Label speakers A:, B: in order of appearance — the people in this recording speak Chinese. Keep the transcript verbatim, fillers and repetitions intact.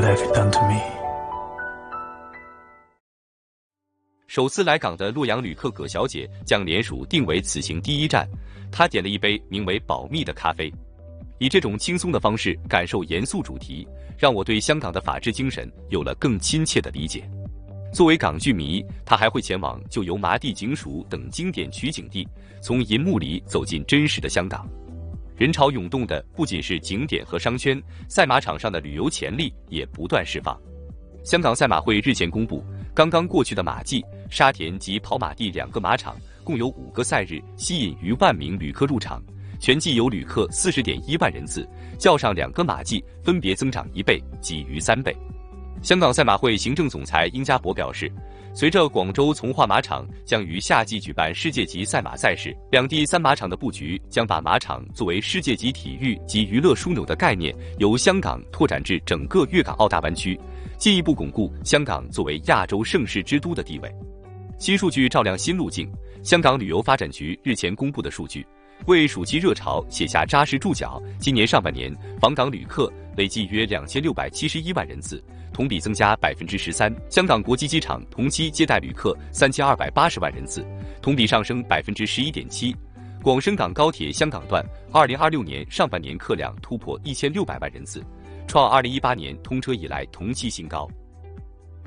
A: have you done to me?
B: 首次来港的洛阳旅客葛小姐将联署定为此行第一站，她点了一杯名为“保密”的咖啡，以这种轻松的方式感受严肃主题，让我对香港的法治精神有了更亲切的理解。作为港剧迷，她还会前往旧油麻地警署等经典取景地，从银幕里走进真实的香港。人潮涌动的不仅是景点和商圈，赛马场上的旅游潜力也不断释放。香港赛马会日前公布，刚刚过去的马季，沙田及跑马地两个马场共有五个赛日吸引逾万名旅客入场，全季有旅客 四十点一万人次，较上两个马季分别增长一倍及逾三倍。香港赛马会行政总裁殷家博表示，随着广州从化马场将于夏季举办世界级赛马赛事，两地三马场的布局将把马场作为世界级体育及娱乐枢纽的概念由香港拓展至整个粤港澳大湾区，进一步巩固香港作为亚洲盛事之都的地位。新数据照亮新路径，香港旅游发展局日前公布的数据为暑期热潮写下扎实注脚，今年上半年访港旅客累计约两千六百七十一万人次，同比增加 百分之十三。 香港国际机场同期接待旅客三千二百八十万人次，同比上升 百分之十一点七。 广深港高铁香港段二零二六年上半年客量突破一千六百万人次，创二零一八年通车以来同期新高。